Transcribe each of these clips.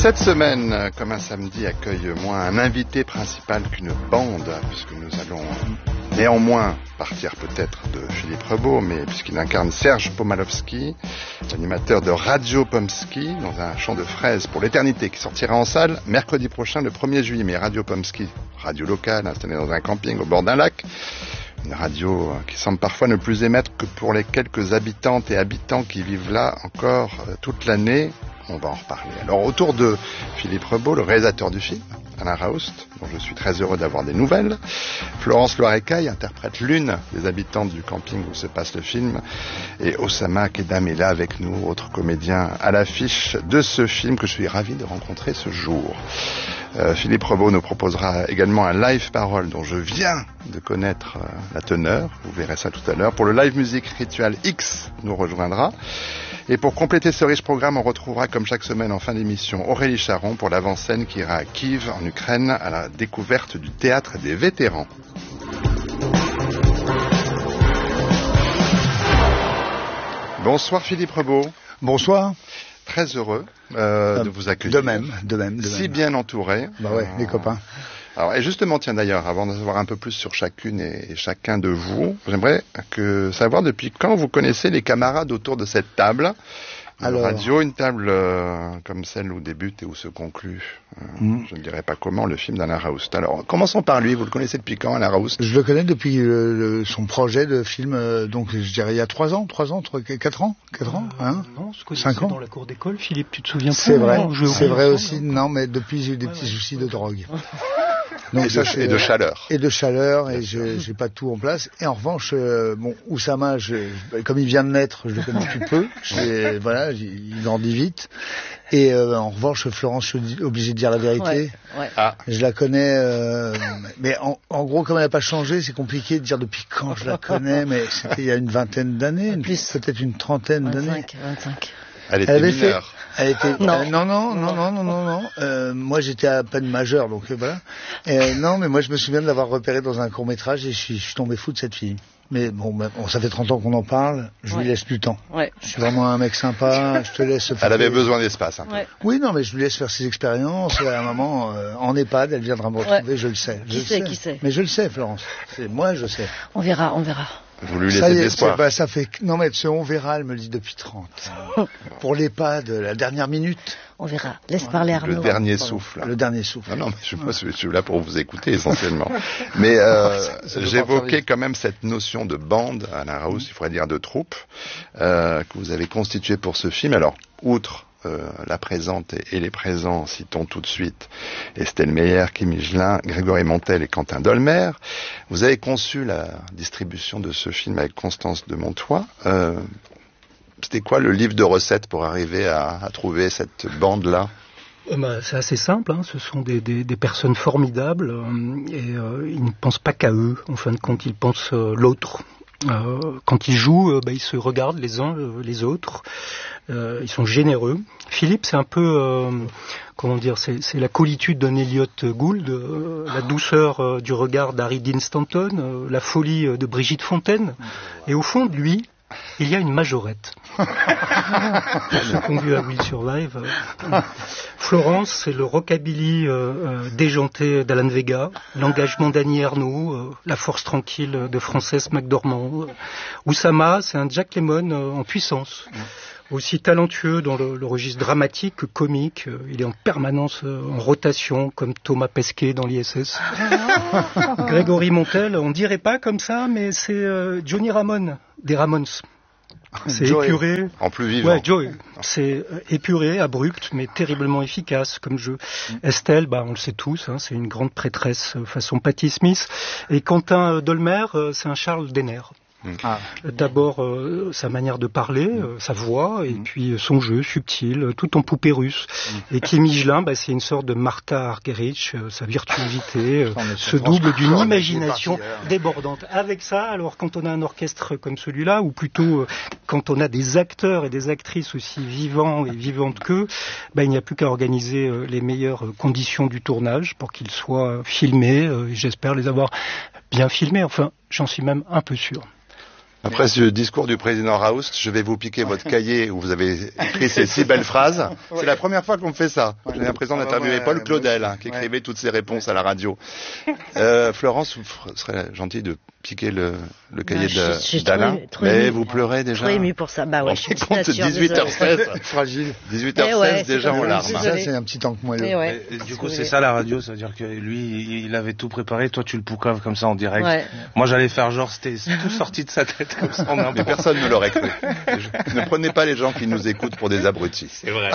Cette semaine, comme un samedi, accueille moins un invité principal qu'une bande, puisque nous allons néanmoins partir peut-être de Philippe Rebaud, mais puisqu'il incarne Serge Pomalowski, l'animateur de Radio Pomsky, dans un chant de fraises pour l'éternité, qui sortira en salle mercredi prochain, le 1er juillet. Mais Radio Pomsky, radio locale, installée dans un camping au bord d'un lac, une radio qui semble parfois ne plus émettre que pour les quelques habitantes et habitants qui vivent là encore toute l'année. On va en reparler. Alors, autour de Philippe Rebaud, le réalisateur du film, Alain Raoust, dont je suis très heureux d'avoir des nouvelles. Florence Loirecaille interprète l'une des habitantes du camping où se passe le film. Et Osama Kedam est là avec nous, autre comédien à l'affiche de ce film que je suis ravi de rencontrer ce jour. Philippe Rebaud nous proposera également un live parole dont je viens de connaître la teneur. Vous verrez ça tout à l'heure. Pour le live musique, Ritual X nous rejoindra. Et pour compléter ce riche programme, on retrouvera comme chaque semaine en fin d'émission Aurélie Charon pour l'avant-scène qui ira à Kiev en Ukraine à la découverte du théâtre des vétérans. Bonsoir Philippe Rebaud. Bonsoir. Très heureux de vous accueillir. De même. Si bien entouré. Bah ouais, les copains. Alors, et justement, tiens d'ailleurs, avant de savoir un peu plus sur chacune et chacun de vous, j'aimerais savoir depuis quand vous connaissez les camarades autour de cette table. Alors, radio, une table comme celle où débute et où se conclut, je ne dirais pas comment, le film d'Alain Raoust. Alors, commençons par lui. Vous le connaissez depuis quand, Alain Raoust? Je le connais depuis son projet de film, donc je dirais il y a 4 ans, 4 ans, hein? Non, ce que 5 ans. Dans la cour d'école, Philippe, tu te souviens pas? C'est vrai, c'est vrai aussi. Non, mais depuis j'ai eu des petits soucis de drogue. Donc, et de chaleur. Et de chaleur, et j'ai pas tout en place. Et en revanche, Oussama, comme il vient de naître, je le connais depuis peu. Voilà, il grandit vite. Et en revanche, Florence, je suis obligé de dire la vérité. Ouais. Ah. Je la connais, mais en gros, comme elle n'a pas changé, c'est compliqué de dire depuis quand je la connais. Mais c'était il y a une vingtaine d'années, peut-être une trentaine d'années. 25. Elle était mineure. Non. Moi, j'étais à peine majeur, donc voilà. Non, mais moi, je me souviens de l'avoir repérée dans un court-métrage et je suis tombé fou de cette fille. Mais bon, ça fait 30 ans qu'on en parle, je lui laisse du temps. Ouais. Je suis vraiment un mec sympa, je te laisse faire. Elle avait besoin d'espace, un peu. Ouais. Oui, non, mais je lui laisse faire ses expériences. À un moment, en EHPAD, elle viendra me retrouver, je le sais. Qui sait. Mais je le sais, Florence. Moi, je sais. On verra. Vous lui laissez de l'espoir. Ça fait, non, mais on verra, elle me le dit depuis 30. Pour l'EHPAD, la dernière minute. On verra. Laisse parler Arnaud. Le dernier souffle. Le dernier souffle. Non, mais je suis là pour vous écouter essentiellement. Mais j'évoquais quand même cette notion de bande, Alain Raoust, il faudrait dire de troupe, que vous avez constituée pour ce film. Alors, outre la présente et les présents, citons tout de suite Estelle Meyer, Kim Higelin, Grégory Montel et Quentin Dolmer. Vous avez conçu la distribution de ce film avec Constance de Montois. C'était quoi le livre de recettes pour arriver à trouver cette bande-là? C'est assez simple, hein. Ce sont des personnes formidables et ils ne pensent pas qu'à eux. En fin de compte, ils pensent l'autre. Quand ils jouent, ils se regardent les uns les autres. Ils sont généreux. Philippe, c'est un peu, c'est la coolitude d'un Elliot Gould, la douceur du regard d'Harry Dean Stanton, la folie de Brigitte Fontaine. Et au fond de lui, il y a une majorette. Ceux qui ont vu à Will Survive. Florence, c'est le rockabilly déjanté d'Alan Vega, l'engagement d'Annie Ernaux, la force tranquille de Frances McDormand. Oussama, c'est un Jack Lemmon en puissance. Aussi talentueux dans le registre dramatique que comique. Il est en permanence en rotation, comme Thomas Pesquet dans l'ISS. Grégory Montel, on dirait pas comme ça, mais c'est Johnny Ramone, des Ramones. C'est Joey, épuré. En plus vivant. Ouais, Joey. C'est épuré, abrupt, mais terriblement efficace comme jeu. Estelle, on le sait tous, hein, c'est une grande prêtresse façon Patti Smith. Et Quentin Dolmer, c'est un Charles Denner. D'abord sa manière de parler, sa voix, et puis son jeu subtil, tout en poupée russe. Et Kim Higelin, c'est une sorte de Martha Argerich, sa virtuosité se double d'une imagination débordante. Avec ça, alors quand on a un orchestre comme celui-là, ou plutôt quand on a des acteurs et des actrices aussi vivants et vivantes qu'eux, il n'y a plus qu'à organiser les meilleures conditions du tournage pour qu'ils soient filmés. J'espère les avoir bien filmés, enfin j'en suis même un peu sûr. Après ce discours du président Raoust, je vais vous piquer votre cahier où vous avez écrit ces 6 belles phrases. C'est la première fois qu'on me fait ça. J'ai l'impression d'interviewer Paul Claudel, qui écrivait toutes ces réponses à la radio. Florence, vous serez gentille de piquer le cahier d'Alain. Mais vous pleurez déjà. Trop ému pour ça. Bah ouais, je suis compte, 18h16. Fragile. 18h16 déjà en larmes. Ça, c'est un petit tank moelleux. Du coup, c'est ça la radio, c'est-à-dire que lui, il avait tout préparé, toi tu le poucaves comme ça en direct. Moi, j'allais faire genre, c'était tout sorti de sa tête. Comme ça, mais personne ne l'aurait cru. Ne prenez pas les gens qui nous écoutent pour des abrutis. C'est vrai.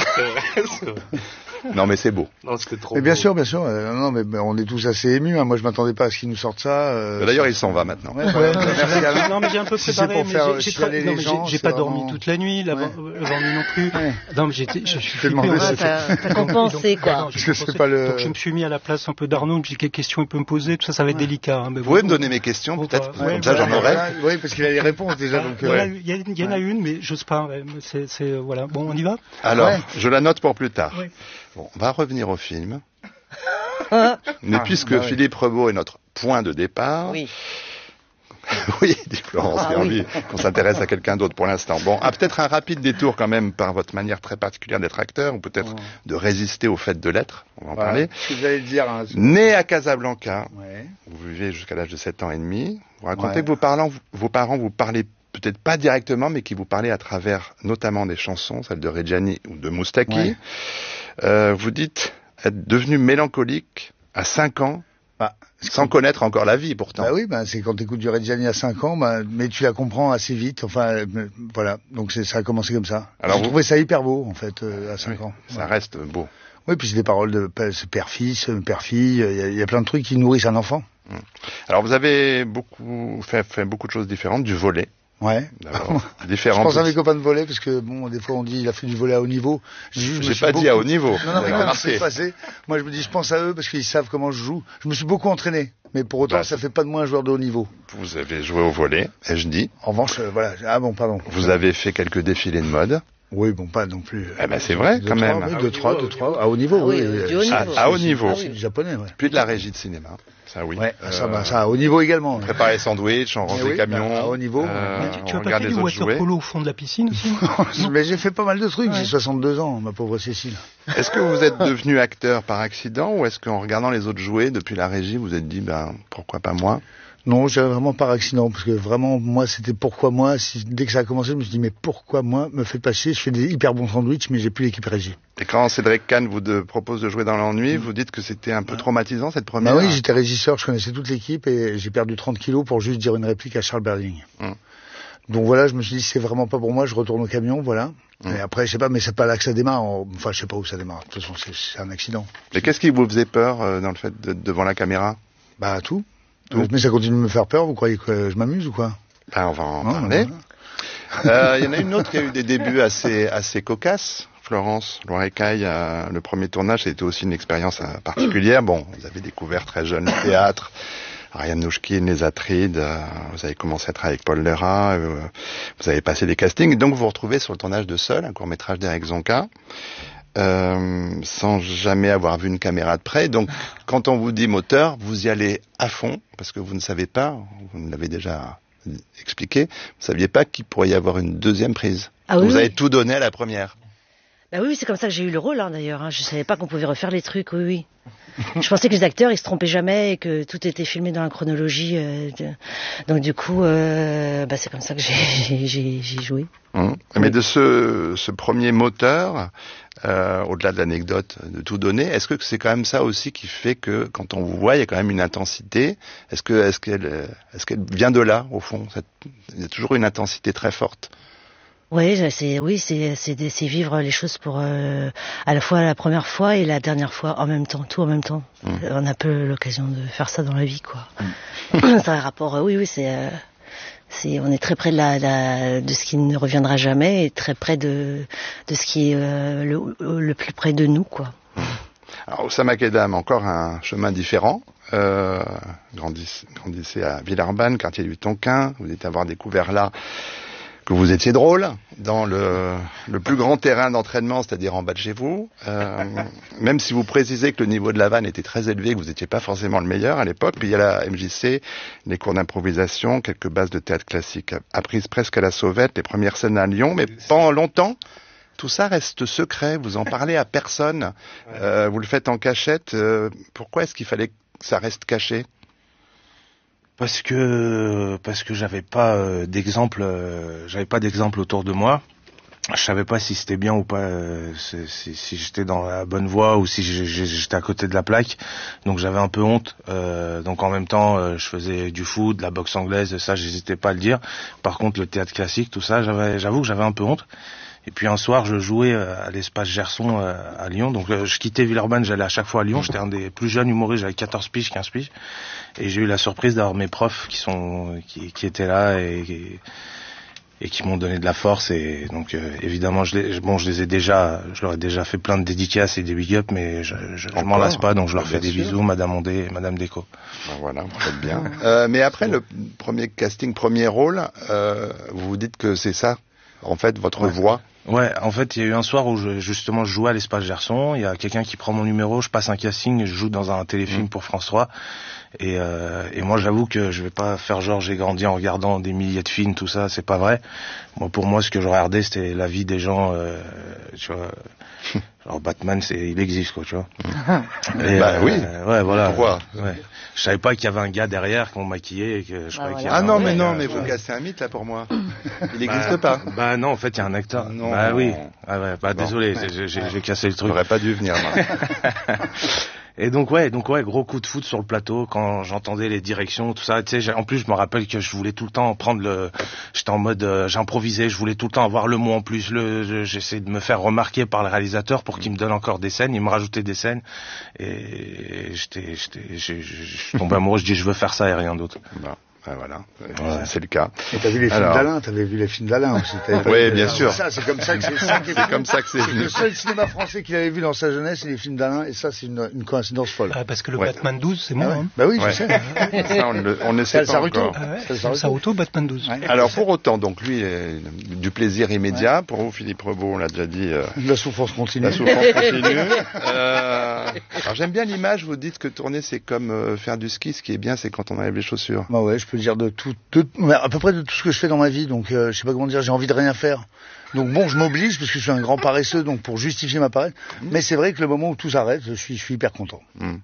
Non, mais c'est beau. Non, c'était trop mais bien beau. sûr, bien sûr. Non, mais on est tous assez émus. Moi, je m'attendais pas à ce qu'ils nous sortent ça. D'ailleurs, il s'en va maintenant. Merci Alain. Non, mais j'ai un peu préparé. J'ai pas dormi toute la nuit. La nuit non plus. Non, mais je suis flippé. T'as compensé, quoi. Donc, je me suis mis à la place un peu d'Arnaud. Je dis quelles questions il peut me poser. Tout ça, ça va être délicat. Vous pouvez me donner mes questions, peut-être? Comme ça, j'en aurai. Oui, parce qu'il a les réponses déjà. Il y en a une, mais j'ose pas. Voilà. Bon, on y va? Alors, je la note pour plus tard. Bon, on va revenir au film. Mais puisque Philippe Rebaud est notre point de départ. Oui. Oui, dit Florence, j'ai envie qu'on s'intéresse à quelqu'un d'autre pour l'instant. Bon, peut-être un rapide détour quand même par votre manière très particulière d'être acteur, ou peut-être de résister au fait de l'être. On va en parler. Ce que j'allais dire. Né à Casablanca, vous vivez jusqu'à l'âge de 7 ans et demi. Vous racontez que vos parents vous parlaient peut-être pas directement, mais qui vous parlaient à travers notamment des chansons, celles de Reggiani ou de Moustaki. Vous dites être devenu mélancolique à 5 ans, sans connaître encore la vie pourtant. Bah oui, c'est quand tu écoutes du Reggiani à 5 ans, mais tu la comprends assez vite. Enfin, voilà. Donc ça a commencé comme ça. Alors j'ai trouvé ça hyper beau en fait à 5 ans. Ça reste beau. Oui, puis c'est des paroles de père-fils, père-fille. Il y a plein de trucs qui nourrissent un enfant. Alors vous avez fait beaucoup de choses différentes, du volley. Ouais. Je pense à mes copains de volley parce que des fois on dit il a fait du volley à haut niveau. J'ai pas dit à haut niveau. Non, mais c'est passé. Moi je me dis je pense à eux parce qu'ils savent comment je joue. Je me suis beaucoup entraîné, mais pour autant ça fait pas de moi un joueur de haut niveau. Vous avez joué au volley, ai-je dit. En revanche, voilà. Ah bon, pardon. Vous avez fait quelques défilés de mode. Oui, pas non plus. C'est vrai, quand même. 2-3, à haut niveau, oui. À haut niveau. C'est du japonais, Puis de la régie de cinéma. Ça, oui. Ouais, ça, à haut niveau également. Préparer les sandwichs, on range les camions. À haut niveau. Tu as pas fait du water polo au fond de la piscine aussi? Mais j'ai fait pas mal de trucs, j'ai 62 ans, ma pauvre Cécile. Est-ce que vous êtes devenu acteur par accident, ou est-ce qu'en regardant les autres jouer depuis la régie, vous vous êtes dit, pourquoi pas moi? Non, j'ai vraiment par accident, parce que vraiment, moi, c'était pourquoi moi. Dès que ça a commencé, je me suis dit, mais pourquoi moi, me faites pas chier, je fais des hyper bons sandwichs, mais j'ai plus l'équipe régie. Et quand Cédric Kahn vous propose de jouer dans l'ennui, vous dites que c'était un peu traumatisant, cette première? Oui, j'étais régisseur, je connaissais toute l'équipe, et j'ai perdu 30 kilos pour juste dire une réplique à Charles Berling. Donc voilà, je me suis dit, c'est vraiment pas pour moi, je retourne au camion, voilà. Et après, je sais pas, mais c'est pas là que ça démarre. Enfin, je sais pas où ça démarre. De toute façon, c'est un accident. Mais qu'est-ce qui vous faisait peur dans le fait d'être devant la caméra? Tout. Mais ça continue de me faire peur, vous croyez que je m'amuse ou quoi? On va en parler. Il y en a une autre qui a eu des débuts assez cocasses. Florence Loirecaille, le premier tournage, c'était aussi une expérience particulière. Bon, vous avez découvert très jeune le théâtre, Ariane Nouchkine, les Atrides, vous avez commencé à travailler avec Paul Lerat, vous avez passé des castings, et donc vous vous retrouvez sur le tournage de Seul, un court-métrage d'Éric Zonka. Sans jamais avoir vu une caméra de près. Donc, quand on vous dit moteur, vous y allez à fond, parce que vous ne savez pas, vous me l'avez déjà expliqué, vous ne saviez pas qu'il pourrait y avoir une deuxième prise. Vous avez tout donné à la première. Oui, c'est comme ça que j'ai eu le rôle, d'ailleurs. Je savais pas qu'on pouvait refaire les trucs, oui. Je pensais que les acteurs, ils se trompaient jamais et que tout était filmé dans la chronologie. Donc du coup, c'est comme ça que j'ai joué. Mais de ce premier moteur, au-delà de l'anecdote de tout donner, est-ce que c'est quand même ça aussi qui fait que quand on vous voit, il y a quand même une intensité? Est-ce qu'elle vient de là, au fond? Il y a toujours une intensité très forte. Oui, c'est vivre les choses pour à la fois la première fois et la dernière fois en même temps, tout en même temps. On a peu l'occasion de faire ça dans la vie, quoi. C'est un rapport. On est très près de ce qui ne reviendra jamais et très près de ce qui est le plus près de nous, quoi. Alors Oussama Kedam, encore un chemin différent. Grandissez à Villeurbanne, quartier du Tonkin. Vous êtes avoir découvert là que vous étiez drôle dans le plus grand terrain d'entraînement, c'est-à-dire en bas de chez vous. Même si vous précisez que le niveau de la vanne était très élevé, que vous n'étiez pas forcément le meilleur à l'époque. Puis il y a la MJC, les cours d'improvisation, quelques bases de théâtre classique apprises presque à la sauvette, les premières scènes à Lyon, mais pendant longtemps, tout ça reste secret. Vous en parlez à personne. Vous le faites en cachette. Pourquoi est-ce qu'il fallait que ça reste caché ? Parce que j'avais pas d'exemple autour de moi. Je savais pas si c'était bien ou pas, si j'étais dans la bonne voie ou si j'étais à côté de la plaque. Donc j'avais un peu honte. Donc en même temps, je faisais du foot, de la boxe anglaise, ça j'hésitais pas à le dire. Par contre, le théâtre classique, tout ça, j'avoue que j'avais un peu honte. Et puis un soir, je jouais à l'espace Gerson à Lyon. Donc je quittais Villeurbanne, j'allais à chaque fois à Lyon. J'étais un des plus jeunes humoristes, j'avais 14 piges, 15 piges. Et j'ai eu la surprise d'avoir mes profs qui étaient là et qui m'ont donné de la force. Et donc évidemment, je leur ai déjà fait plein de dédicaces et des big up, mais je m'en lasse pas, donc je leur fais des bisous, Madame Ondé et Madame Déco. Voilà, vous faites bien. Mais après le premier casting, premier rôle, vous vous dites que c'est ça, en fait, votre voix. Ouais, en fait, il y a eu un soir où je jouais à l'espace Gerson, il y a quelqu'un qui prend mon numéro, je passe un casting, je joue dans un téléfilm pour France 3, et moi j'avoue que je vais pas faire genre j'ai grandi en regardant des milliers de films, tout ça, c'est pas vrai. Pour moi, ce que je regardais, c'était la vie des gens, tu vois. Genre Batman, il existe, quoi, tu vois. Et, oui. Ouais, voilà. Pourquoi? Ouais. Je savais pas qu'il y avait un gars derrière qu'on maquillait et que je croyais qu'il y avait Ah non, mais vous cassez un mythe là pour moi. Il n'existe pas. Bah non, en fait, il y a un acteur. Non. Bah oui. Ah ouais. Bah désolé, j'ai cassé le truc. J'aurais pas dû venir. Et donc gros coup de foot sur le plateau quand j'entendais les directions, tout ça. Tu sais, en plus je me rappelle que je voulais tout le temps j'étais en mode j'improvisais, je voulais tout le temps avoir le mot en plus. J'essayais de me faire remarquer par le réalisateur pour qu'il me donne encore des scènes. Il me rajoutait des scènes et je tombais amoureux. Je dis je veux faire ça et rien d'autre. Bon. Ah, voilà, c'est le cas. Et t'as vu les films d'Alain, t'avais vu les films d'Alain aussi. Oui, bien sûr. C'est comme ça que c'est venu. Le seul cinéma français qu'il avait vu dans sa jeunesse, c'est les films d'Alain, et ça, c'est une coïncidence folle. Ah, parce que le Batman 12, c'est moi. Hein. Bah oui, je sais. Ça, on ne sait pas encore. Saruto, Batman 12. Ouais. Alors, pour autant, donc lui, du plaisir immédiat. Pour vous, Philippe Rebaud, on l'a déjà dit. La souffrance continue. La souffrance continue. Alors, j'aime bien l'image, vous dites que tourner, c'est comme faire du ski. Ce qui est bien, c'est quand on enlève les chaussures. Bah ouais, je peux dire à peu près de tout ce que je fais dans ma vie, donc je sais pas comment dire, j'ai envie de rien faire. Donc bon, je m'oblige parce que je suis un grand paresseux, donc pour justifier ma paresse. Mais c'est vrai que le moment où tout s'arrête, je suis hyper content.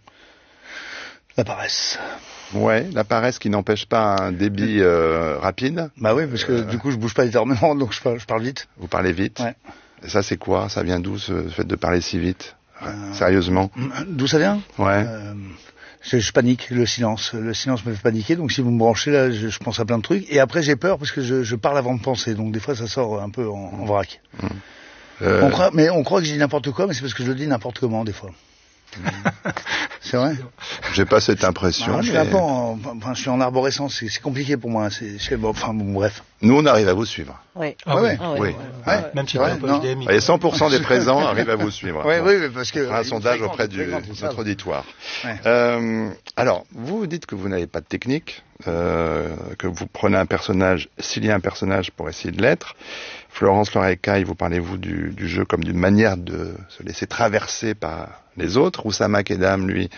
La paresse. Ouais, la paresse qui n'empêche pas un débit rapide. Bah oui, parce que du coup je bouge pas énormément, donc je parle vite. Vous parlez vite. Ouais. Et ça c'est quoi? Ça vient d'où ce fait de parler si vite? Sérieusement? D'où ça vient? Ouais. Je panique, le silence me fait paniquer, donc si vous me branchez là, je pense à plein de trucs, et après j'ai peur parce que je parle avant de penser, donc des fois ça sort un peu en vrac. On croit que je dis n'importe quoi, mais c'est parce que je le dis n'importe comment des fois. C'est vrai? J'ai pas cette impression. Je suis un peu je suis en arborescence, c'est compliqué pour moi, bref. Nous on arrive à vous suivre. Oui. Oui. Même si c'est pas épidémique. Et 100% des présents arrivent à vous suivre. Oui, parce que un sondage auprès de notre auditoire. Ouais. Alors, vous dites que vous n'avez pas de technique, que vous prenez un personnage, s'il y a un personnage, pour essayer de l'être. Florence Lorecaille, vous parlez-vous du jeu comme d'une manière de se laisser traverser par les autres. Oussama Kedam, lui,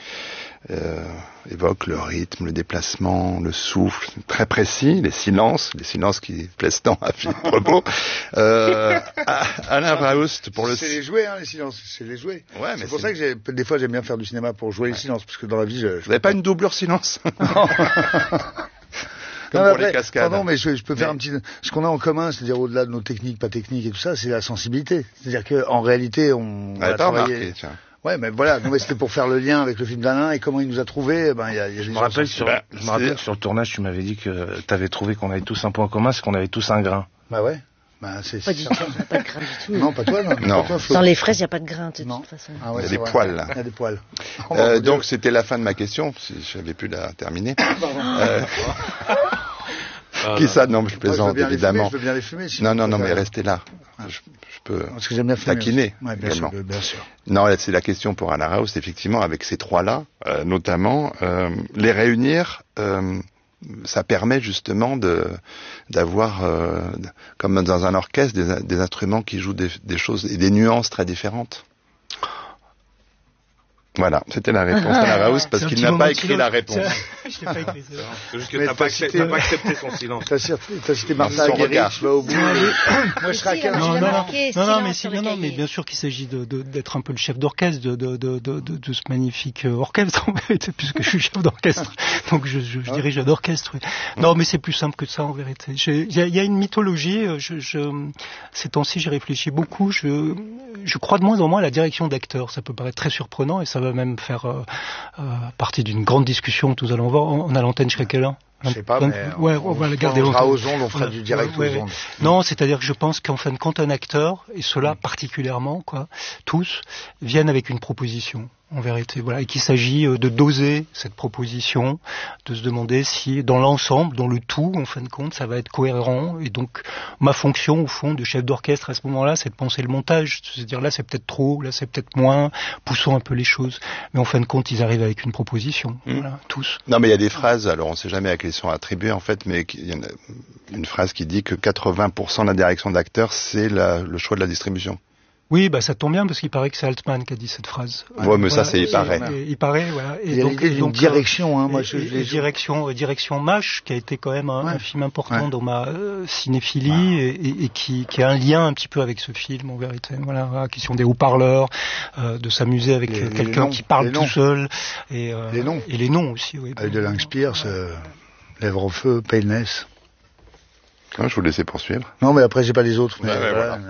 évoque le rythme, le déplacement, le souffle, très précis, les silences qui plaisent tant à Philippe Rebaud. Alain Raoust, pour c'est les jouets, les silences, c'est les jouets. Ouais, mais c'est pour ça que des fois j'aime bien faire du cinéma pour jouer les silences, parce que dans la vie, vous n'avez pas une doublure silence? Comme pour les cascades. Pardon, mais je peux faire un petit. Ce qu'on a en commun, c'est-à-dire au-delà de nos techniques, pas techniques et tout ça, c'est la sensibilité. C'est-à-dire qu'en réalité, on a travaillé. Remarqué, tiens. Ouais, mais voilà, mais c'était pour faire le lien avec le film d'Alain et comment il nous a trouvé. Je me rappelle sur le tournage, tu m'avais dit que tu avais trouvé qu'on avait tous un point commun, c'est qu'on avait tous un grain. Bah ouais. C'est pas du tout, pas de grain du tout. Non, pas toi, non. Pas toi, dans les fraises, il n'y a pas de grain, de toute façon. Ah ouais, il y a des poils, là. Il y a des poils. Donc, c'était la fin de ma question, si j'avais pu la terminer. Qui ça? Non, mais je plaisante, évidemment. Je veux bien les fumer. Non, mais restez là. Je peux taquiner. Ouais, bien sûr. Non, c'est la question pour Alain Raoust, effectivement, avec ces trois-là, notamment, les réunir, ça permet justement d'avoir, comme dans un orchestre, des instruments qui jouent des choses et des nuances très différentes. Voilà, c'était la réponse à la Raoust parce qu'il n'a pas écrit la réponse. Je l'ai pas écrit. C'est juste que t'as pas accepté son silence. T'as cité Martha Argerich, tu vas au bout. Moi, je serais à 15. Non, mais bien sûr qu'il s'agit d'être un peu le chef d'orchestre de ce magnifique orchestre, en vérité, puisque je suis chef d'orchestre. Donc, je dirige un orchestre. Oui. Non, mais c'est plus simple que ça, en vérité. Il y a une mythologie, ces temps-ci, j'y réfléchis beaucoup. Je crois de moins en moins à la direction d'acteurs. Ça peut paraître très surprenant et ça va même faire partie d'une grande discussion que nous allons voir. On a l'antenne jusqu'à quelle heure? Je sais pas, mais on va la garder longtemps. Aux ondes, on fera du direct aux ondes. Non, c'est-à-dire que je pense qu'en fin de compte, un acteur, et ceux-là particulièrement, tous, viennent avec une proposition. En vérité, voilà, et qu'il s'agit de doser cette proposition, de se demander si, dans l'ensemble, dans le tout, en fin de compte, ça va être cohérent. Et donc, ma fonction, au fond, de chef d'orchestre à ce moment-là, c'est de penser le montage, c'est-à-dire là, c'est peut-être trop, là, c'est peut-être moins, poussons un peu les choses. Mais en fin de compte, ils arrivent avec une proposition, voilà, tous. Non, mais il y a des phrases. Alors, on ne sait jamais à qui elles sont attribuées, en fait, mais il y en a une phrase qui dit que 80% de la direction d'acteur, c'est le choix de la distribution. Oui, ça tombe bien parce qu'il paraît que c'est Altman qui a dit cette phrase. Ouais, mais ça, il paraît. Il paraît, voilà. Et il y a l'idée d'une direction, moi, direction MASH, qui a été quand même un film important dans ma cinéphilie et qui a un lien un petit peu avec ce film, en vérité. Voilà, la question des haut-parleurs, de s'amuser avec quelqu'un qui parle tout seul. Et les noms aussi, oui. Avec de Lynx-Pierce, Lèvres au feu, Paleness. Je vous laissais poursuivre. Non, mais après, j'ai pas les autres. Mais voilà.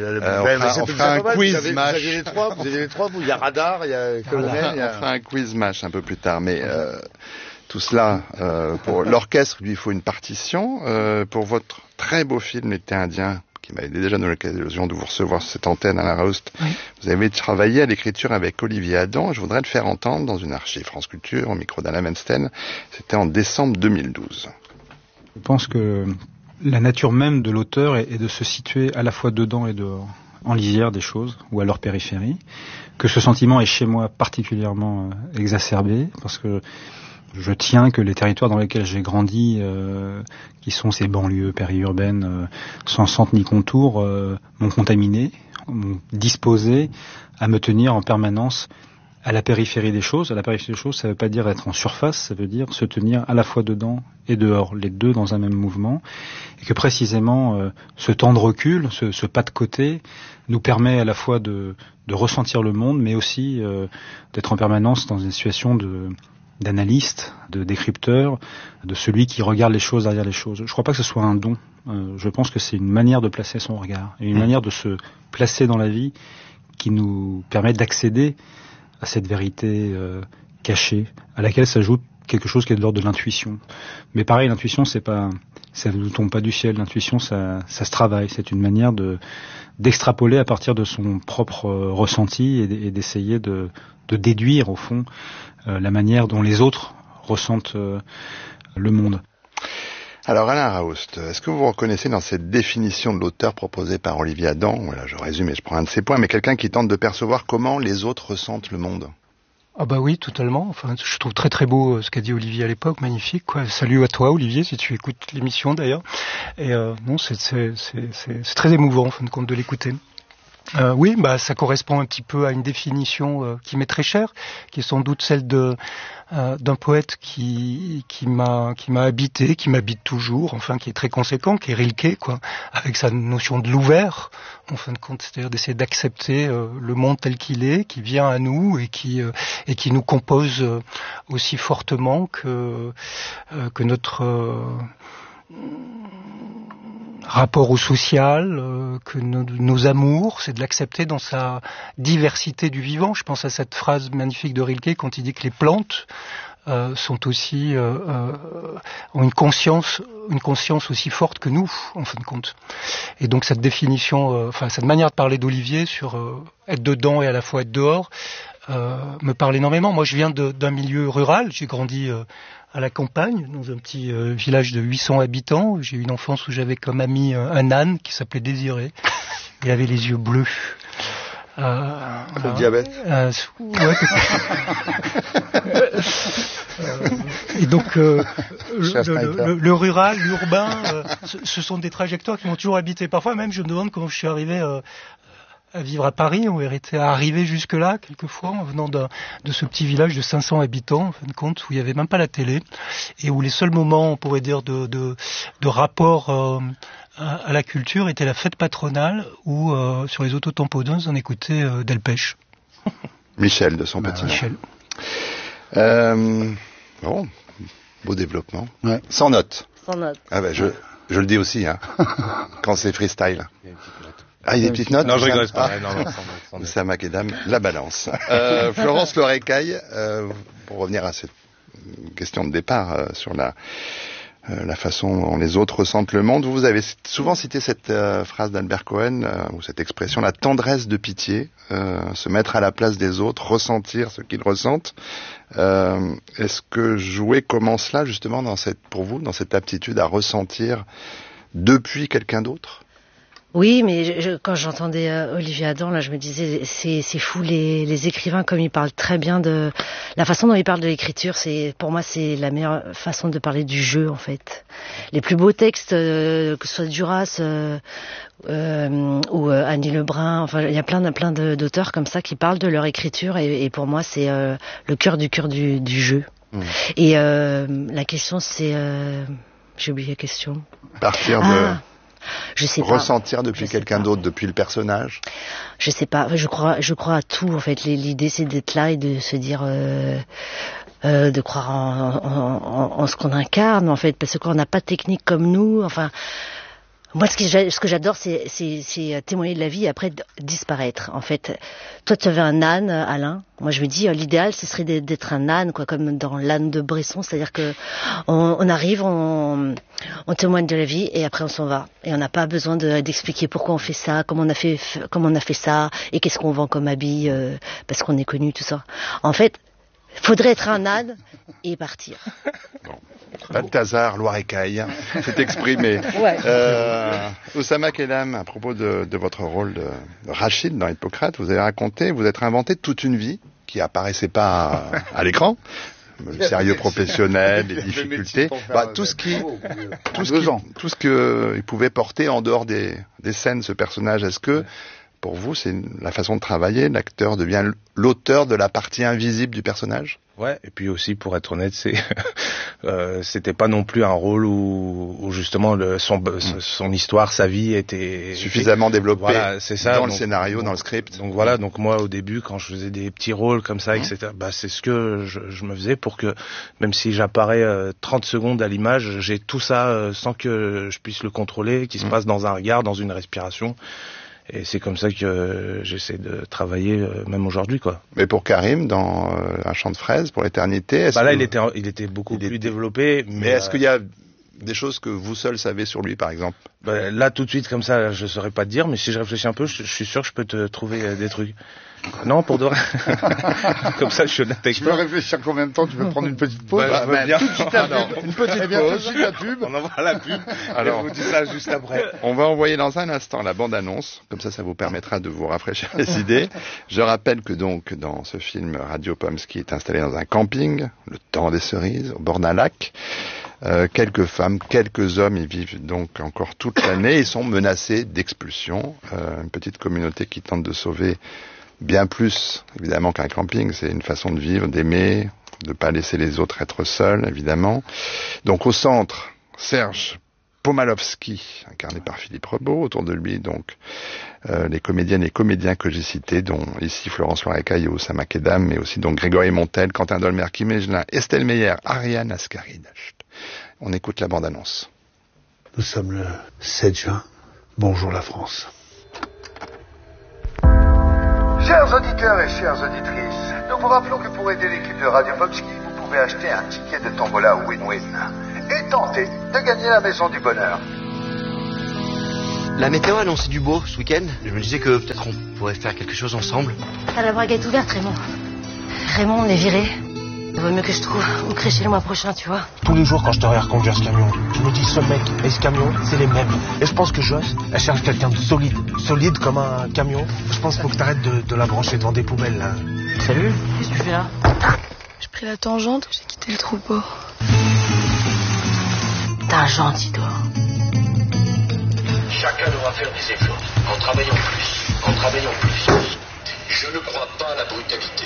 On fera un quiz match. Vous avez les trois, il y a Radar, il y a Colonel. On fera un quiz match un peu plus tard, mais tout cela, pour l'orchestre, lui, il faut une partition. Pour votre très beau film, L'été indien, qui m'avait déjà donné l'occasion de vous recevoir sur cette antenne à la Raoust, vous avez travaillé à l'écriture avec Olivier Adam. Je voudrais le faire entendre dans une archive France Culture, au micro d'Alain Mensten. C'était en décembre 2012. Je pense que la nature même de l'auteur est de se situer à la fois dedans et dehors, en lisière des choses ou à leur périphérie, que ce sentiment est chez moi particulièrement exacerbé, parce que je tiens que les territoires dans lesquels j'ai grandi, qui sont ces banlieues périurbaines sans centre ni contour, m'ont contaminé, m'ont disposé à me tenir en permanence à la périphérie des choses. À la périphérie des choses, ça ne veut pas dire être en surface, ça veut dire se tenir à la fois dedans et dehors, les deux dans un même mouvement, et que précisément ce temps de recul, ce pas de côté, nous permet à la fois de ressentir le monde, mais aussi d'être en permanence dans une situation d'analyste, de décrypteur, de celui qui regarde les choses derrière les choses. Je ne crois pas que ce soit un don. Je pense que c'est une manière de placer son regard, et une manière de se placer dans la vie qui nous permet d'accéder à cette vérité cachée, à laquelle s'ajoute quelque chose qui est de l'ordre de l'intuition. Mais pareil, l'intuition, ça ne tombe pas du ciel. L'intuition, ça se travaille. C'est une manière d'extrapoler à partir de son propre ressenti et d'essayer de déduire, au fond, la manière dont les autres ressentent le monde. Alors Alain Raoust, est-ce que vous reconnaissez dans cette définition de l'auteur proposée par Olivier Adam, voilà, je résume et je prends un de ses points, mais quelqu'un qui tente de percevoir comment les autres ressentent le monde? Ah bah oui, totalement. Enfin, je trouve très très beau ce qu'a dit Olivier à l'époque, magnifique, quoi. Salut à toi Olivier, si tu écoutes l'émission d'ailleurs. Et non, c'est très émouvant en fin de compte de l'écouter. Oui, ça correspond un petit peu à une définition qui m'est très chère, qui est sans doute celle d'un poète qui m'a habité, qui m'habite toujours, enfin qui est très conséquent, qui est Rilke, quoi, avec sa notion de l'ouvert, en fin de compte, c'est-à-dire d'essayer d'accepter le monde tel qu'il est, qui vient à nous et qui nous compose aussi fortement que notre rapport au social, que nos amours, c'est de l'accepter dans sa diversité du vivant. Je pense à cette phrase magnifique de Rilke quand il dit que les plantes sont aussi ont une conscience aussi forte que nous, en fin de compte. Et donc cette définition, cette manière de parler d'Olivier sur être dedans et à la fois être dehors, me parle énormément. Moi, je viens d'un milieu rural. J'ai grandi à la campagne, dans un petit village de 800 habitants. J'ai eu une enfance où j'avais comme ami un âne qui s'appelait Désiré. Il avait les yeux bleus. Le diabète. Ouais, et donc le rural, l'urbain, ce sont des trajectoires qui m'ont toujours habité. Parfois même, je me demande comment je suis arrivé à vivre à Paris. On était arrivé jusque-là, quelquefois, en venant de ce petit village de 500 habitants, en fin de compte, où il n'y avait même pas la télé, et où les seuls moments, on pourrait dire, de rapport à la culture étaient la fête patronale, ou sur les autotamponneuses, on écoutait Delpech. Michel, de son petit nom. Michel. Bon, beau développement. Ouais. Sans note. Sans note. Ah ben, je le dis aussi, hein, quand c'est freestyle. Ah, il y a des petites notes? Non, je rigole pas. Ah. Non, sans note. Oussama Kedam, la balance. Florence Lorecaille, pour revenir à cette question de départ sur la façon dont les autres ressentent le monde, vous avez souvent cité cette phrase d'Albert Cohen, ou cette expression, la tendresse de pitié, se mettre à la place des autres, ressentir ce qu'ils ressentent. Est-ce que jouer commence là, justement, pour vous, dans cette aptitude à ressentir depuis quelqu'un d'autre? Oui, mais quand j'entendais Olivier Adam, là, je me disais, c'est fou, les écrivains, comme ils parlent très bien de la façon dont ils parlent de l'écriture. Pour moi, c'est la meilleure façon de parler du jeu, en fait. Les plus beaux textes, que ce soit Duras ou Annie Lebrun, enfin, il y a plein d'auteurs comme ça qui parlent de leur écriture, et pour moi, c'est le cœur du jeu. Et la question, c'est, j'ai oublié la question. Partir de je sais pas. Ressentir depuis quelqu'un d'autre, depuis le personnage. Je sais pas. Je crois à tout, en fait. L'idée, c'est d'être là et de se dire, de croire en ce qu'on incarne, en fait, parce qu'on n'a pas de technique comme nous. Enfin, moi, ce que j'adore, c'est témoigner de la vie et après disparaître. En fait, toi, tu avais un âne, Alain. Moi, je me dis, l'idéal, ce serait d'être un âne, quoi, comme dans l'âne de Bresson, c'est-à-dire que on arrive, on témoigne de la vie et après on s'en va. Et on n'a pas besoin d'expliquer pourquoi on fait ça, comment on a fait ça et qu'est-ce qu'on vend comme habit parce qu'on est connu, tout ça. En fait, faudrait être un âne et partir. Bon. Balthazar Loirecaille s'est exprimé. Ouais. Oussama Kedam, à propos de votre rôle de Rachid dans Hippocrate, vous avez raconté, vous êtes inventé toute une vie qui apparaissait pas à l'écran. Le sérieux professionnel, les difficultés, tout ce qu'il pouvait porter en dehors des scènes, ce personnage. Est-ce que, pour vous, c'est la façon de travailler, l'acteur devient l'auteur de la partie invisible du personnage? Ouais, et puis aussi, pour être honnête, c'était pas non plus un rôle où justement son histoire, sa vie était suffisamment développée, voilà, c'est ça, dans le scénario, dans le script. Donc voilà, donc moi au début, quand je faisais des petits rôles comme ça, etc., c'est ce que je me faisais pour que, même si j'apparais 30 secondes à l'image, j'ai tout ça sans que je puisse le contrôler, qui se passe dans un regard, dans une respiration. Et c'est comme ça que j'essaie de travailler même aujourd'hui, quoi. Mais pour Karim, dans Un champ de fraises pour l'éternité, là il était beaucoup plus développé. Mais est-ce qu'il y a des choses que vous seul savez sur lui, par exemple? Là, tout de suite, comme ça, je saurais pas te dire, mais si je réfléchis un peu, je suis sûr que je peux te trouver des trucs. Non, pour de vrai. Comme ça, je suis honnête avec toi. Tu peux réfléchir combien de temps? Tu peux prendre une petite pause? Bien. Tout de suite une petite pause. Tout de suite la pub. On envoie la pub. Alors, on vous dit ça juste après. On va envoyer dans un instant la bande-annonce. Comme ça vous permettra de vous rafraîchir les idées. Je rappelle que donc, dans ce film, Radio Pomsky est installé dans un camping, le temps des cerises, au bord d'un lac. Quelques femmes, quelques hommes y vivent donc encore toute l'année et sont menacés d'expulsion. Une petite communauté qui tente de sauver bien plus, évidemment, qu'un camping. C'est une façon de vivre, d'aimer, de ne pas laisser les autres être seuls, évidemment. Donc au centre, Serge Pomalovski, incarné par Philippe Rebaud. Autour de lui, donc, les comédiennes et comédiens que j'ai cités, dont ici Florence Loirecaille et Oussama Kedam, mais aussi donc Grégory Montel, Quentin Dolmer, Kim Egelin, Estelle Meyer, Ariane Ascaride. On écoute la bande-annonce. Nous sommes le 7 juin. Bonjour la France. Chers auditeurs et chères auditrices, nous vous rappelons que pour aider l'équipe de Radio Pomsky, vous pouvez acheter un ticket de tombola win-win et tenter de gagner la maison du bonheur. La météo annonçait du beau ce week-end. Je me disais que peut-être on pourrait faire quelque chose ensemble. T'as la braguette ouverte, Raymond. Raymond, on est viré. Il vaut mieux que je trouve où crécher le mois prochain, tu vois. Tous les jours quand je te regarde conduire ce camion, je me dis ce mec et ce camion, c'est les mêmes. Et je pense que Joss, elle cherche quelqu'un de solide. Solide comme un camion. Je pense qu'il faut que t'arrêtes de la brancher devant des poubelles, là. Salut, qu'est-ce que tu fais là? J'ai pris la tangente, j'ai quitté le troupeau. Tangente, il doit. Chacun devra faire des efforts, en travaillant plus. Je ne crois pas à la brutalité.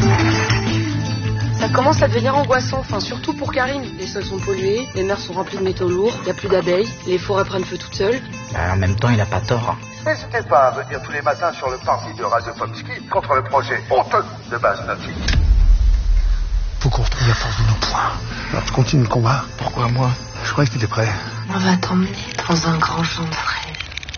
Ça commence à devenir angoissant, surtout pour Karine. Les sols sont pollués, les mers sont remplies de métaux lourds, il n'y a plus d'abeilles, les forêts prennent feu toutes seules. En même temps, il a pas tort. N'hésitez pas à venir tous les matins sur le parti de Radio Pomsky contre le projet honteux de base nautique. Faut qu'on retrouve la force de nos poings. Alors tu continues le combat. Pourquoi moi? Je croyais que t'étais prêt. On va t'emmener dans un grand champ de frais.